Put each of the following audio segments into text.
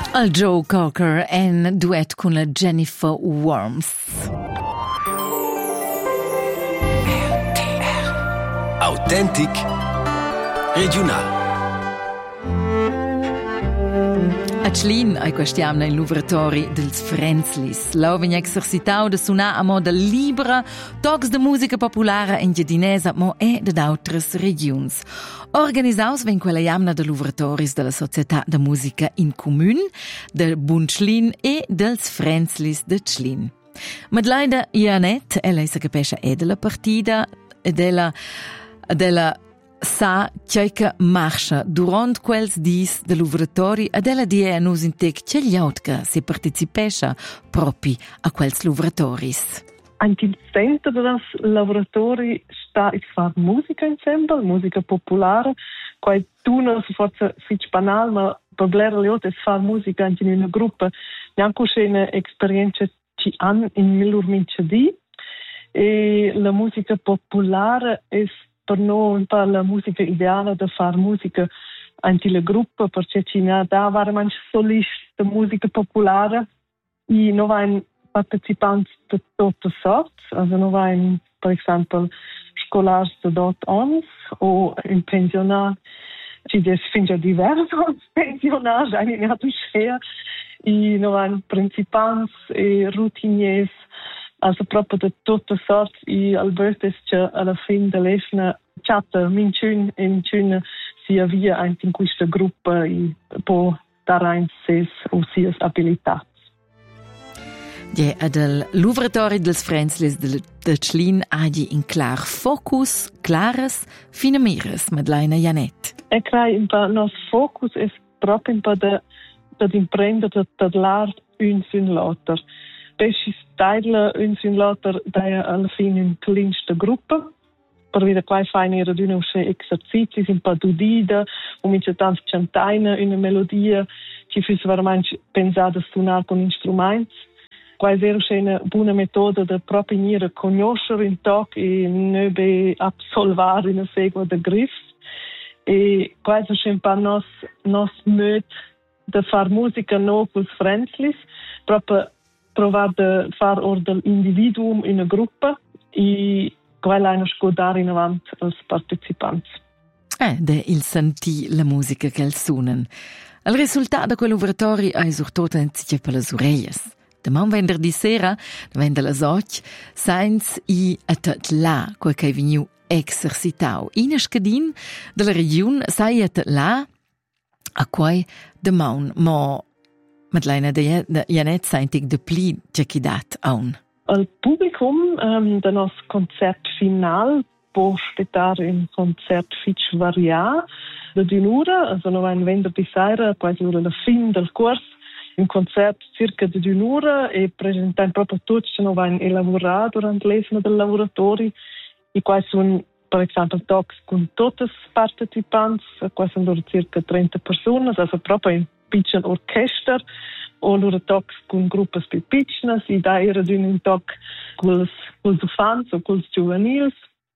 Al Joe Cocker en duet con la Jennifer Worms. Authentic regional. A Tschlin ai questiamna in l'uvratori dels Frenzlis. Lau vegna exercitau de sunar a moda libera, tocs de musica popolare in giardinesa, mo e de d'autres regions. Organisaus ven quella jamna de l'uvratoris de la Società de Musica in Commun, de Bund Tschlin e dels Frenzlis de Tschlin. Madleida Janet, ella se capesce e della partida e della sa che marcha durant quels dis de l'uvratori ed ella die a nus intec che gli autka si partecipesce propi a quels l'uvratoris. Anche il centro dels lavoratori sta a fare musica insieme, musica popolare, quai tu non si forza fitch banal, ma per blera le otte fare musica anche in una gruppa, neanche una esperienza ci hanno in millur mince di, e la musica popolare è per noi un po' la musica ideale da fare musica anche la gruppa, perché ci ne da veramente solisti di musica popolare e non vanno partecipanti di tutte sorti, also non vanno per esempio scolars de 8 anni o in pensionati, ci finge diversi pensionati, eigentlich nicht schwer, e non vanno principanti e routiniers, also proprio di tutte sorti, e al bötes che alla fine dell'esna chatta minciun in tune sia via anche in questa gruppa e può dare in ses o sia abilità. Ja, adel l'uvratori dels Frenzlis de Tschlin hagi in clar focus, clares, fine mires, Madleina Janet. E crai un po' nos focus è proprio un po' da imprendere da l'art un sin l'altro. Pesci style un sin l'altro da alla fine in clinsta gruppa. Per vedere qua fai era di uno esercizi, un po' d'udida, comincia tanto cantaina, una melodia, ci fu veramente pensare a suonare con strumenti. Qua è una buona metoda da proprio conoscere in toc e non absolvare in seguito da griff. E qua è un po' nos modo di fare musica no con i Frenzlis, proprio provare a fare ordine individuum in una gruppa e quella è una scodare in avanti als partecipanti. De il sentì la musica che suonan. Il risultato di quell'uvratorio è surtutto anziché per le orecchie. Demà venerdì sera, davanti alla soc, sainz i atat là, quel che è venuto exercitau. In scadin della regione sai atat là, a quai demà, ma Madleina Janet saintig de pli giachidat aun. Al publicum del nostro concerto final può aspettare un concerto fitch variato di un'ora, also non va in venerdì sera, quasi la fine del corso, un concerto circa di un'ora e presentare proprio tutti che non vanno a lavorare durante l'esame del lavoratori e qua sono per esempio talks con tutti i partecipanti, qua sono circa 30 persone, also proprio un piccolo orchestra o loro talks con gruppi più piccole e da era di un talk con i fans o con i giovanili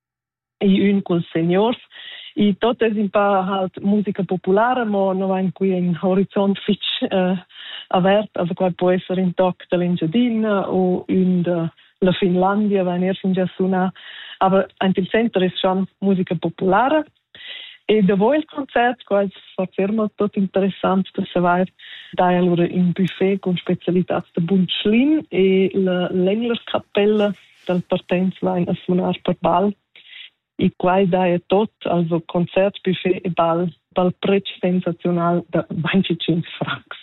e un con i seniors e tutto è un po' halt musica popolare ma non va qui in orizzonte fitch aperto, also qua può essere un talk dell'Engiadina o in la Finlandia va in già suonare, aber anche il centro è schon musica popolare. E da voi il concerto, qua è forse molto interessante da sapere, da allora in buffet con specialità da Bund Tschlin e l'Englerskapelle del Partenz va a suonare per ball. E qua è tutto, also concerto, buffet e ball prezzo sensazionale da 25 francs.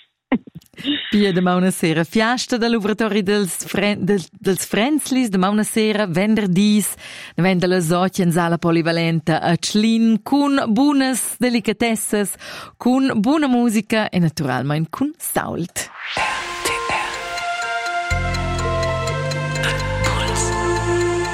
Pia demà una sera fiasta dall'uvratori dels Frenzlis, demà una sera venderdis davant la socia in sala polivalenta a Tschlin con buonas delicatessas, con buona musica e naturalmente con sault.